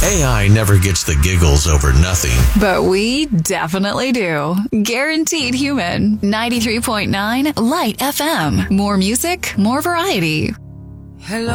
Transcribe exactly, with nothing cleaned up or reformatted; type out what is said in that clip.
A I never gets the giggles over nothing. But we definitely do. Guaranteed Human. ninety-three point nine Light F M. More music, more variety. Hello.